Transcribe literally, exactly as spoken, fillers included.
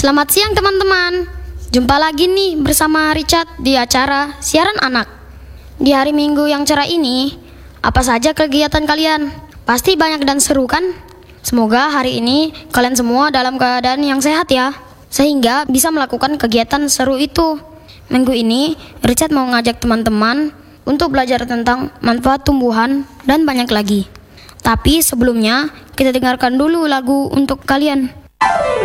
Selamat siang teman-teman. Jumpa lagi nih bersama Richard di acara Siaran Anak. Di hari Minggu yang cerah ini, apa saja kegiatan kalian? Pasti banyak dan seru kan? Semoga hari ini kalian semua dalam keadaan yang sehat ya, sehingga bisa melakukan kegiatan seru itu. Minggu ini, Richard mau ngajak teman-teman untuk belajar tentang manfaat tumbuhan dan banyak lagi. Tapi sebelumnya, kita dengarkan dulu lagu untuk kalian.